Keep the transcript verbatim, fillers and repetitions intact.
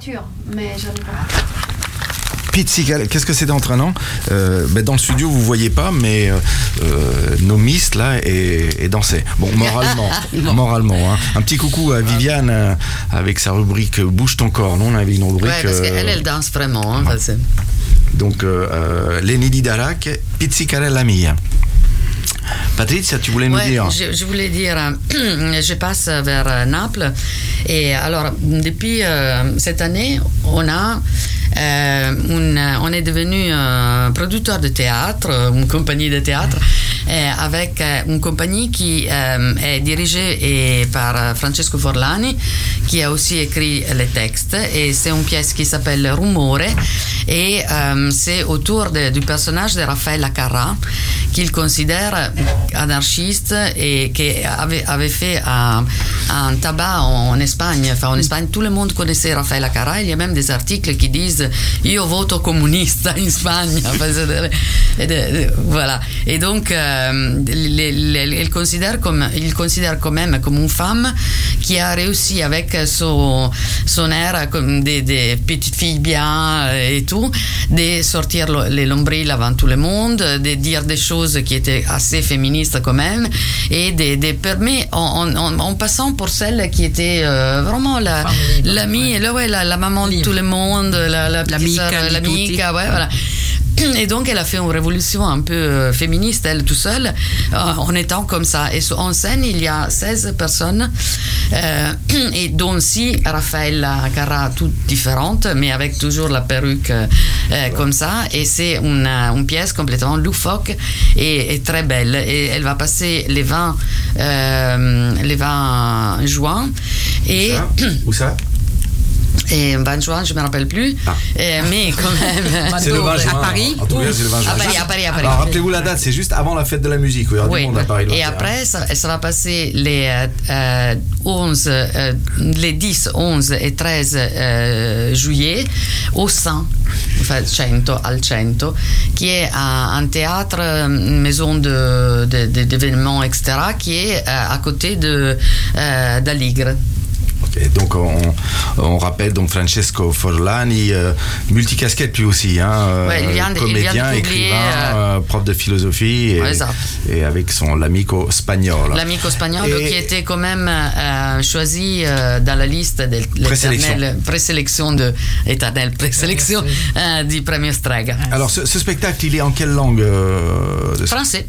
voiture, mais j'en ai pas. Pizzicare, qu'est-ce que c'est d'entraînant euh, ben dans le studio vous voyez pas, mais euh, nos Miss là et, et danser. Bon, moralement, moralement. Hein. Un petit coucou à Viviane euh, avec sa rubrique Bouge ton corps. Non, on avait une rubrique. Ouais, parce qu'elle elle danse vraiment. Hein, ouais. Donc euh, Lenny Didarac, Pizzicare la mia. Patricia, tu voulais nous ouais, dire je, je voulais dire, euh, je passe vers Naples et alors depuis euh, cette année, on a Euh, un, on est devenu euh, producteur de théâtre, une compagnie de théâtre, euh, avec euh, une compagnie qui euh, est dirigée et par Francesco Forlani, qui a aussi écrit les textes, et c'est une pièce qui s'appelle Rumore, et euh, c'est autour de, du personnage de Raffaella Carrà, qu'il considère anarchiste et qui avait, avait fait un, un tabac en, en Espagne. Enfin, en Espagne, tout le monde connaissait Raffaella Carrà. Il y a même des articles qui disent io voto comunista in Spagna. Voilà. Et donc, euh, les, les, il, considère comme, il considère quand même comme une femme qui a réussi avec son, son air comme des, des petites filles bien et tout, de sortir les nombrils avant tout le monde, de dire des choses qui étaient assez féministes quand même, et de, de permet en, en, en passant pour celle qui était euh, vraiment la, l'amie, la, ouais, la, la maman de tout le monde, la, la l'amica, sœur, l'amica, ouais, voilà. Et donc elle a fait une révolution un peu féministe, elle tout seule, en étant comme ça. Et en scène, il y a seize personnes, euh, et dont six Raffaella Carrà, toutes différentes, mais avec toujours la perruque euh, comme ça. Et c'est une, une pièce complètement loufoque et, et très belle. Et elle va passer les vingt, euh, les vingt juin. Et où ça? Et vingt juin, je ne me rappelle plus, ah. euh, mais quand même. C'est le vingt juin. À Paris. En tout cas, c'est le vingt juin. À Paris, à Paris, à Paris. Alors, rappelez-vous la date, c'est juste avant la fête de la musique. Il y aura oui. du monde à Paris. Et après, ça, elle sera passée les, euh, onze, euh, les dix, onze et treize euh, juillet au cent, enfin cento, al cento, qui est un, un théâtre, une maison de, de, de, d'événements, et cetera, qui est euh, à côté de, euh, d'Aligre. Et donc on, on rappelle donc Francesco Forlani, euh, multicasquette lui aussi, hein, ouais, il vient de, comédien, il vient de publier, écrivain, euh, prof de philosophie, et, ouais, et avec son l'amico spagnolo. L'amico spagnolo et, qui était quand même euh, choisi euh, dans la liste de l'éternelle présélection de éternelle présélection euh, du Premio Strega. Alors ce, ce spectacle, il est en quelle langue euh, Français.